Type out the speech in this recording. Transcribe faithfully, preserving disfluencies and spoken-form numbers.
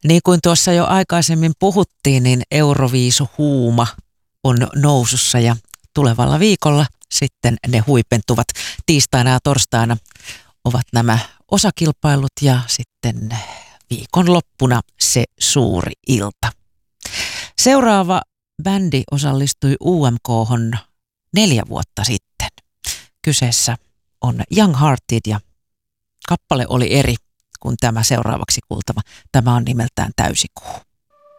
Niin kuin tuossa jo aikaisemmin puhuttiin, niin Euroviisuhuuma on nousussa ja tulevalla viikolla sitten ne huipentuvat. Tiistaina ja torstaina ovat nämä osakilpailut ja sitten viikonloppuna se suuri ilta. Seuraava bändi osallistui U M K:hon neljä vuotta sitten. Kyseessä on Young Hearted ja kappale oli eri kuin tämä seuraavaksi kuultava. Tämä on nimeltään Täysikuu.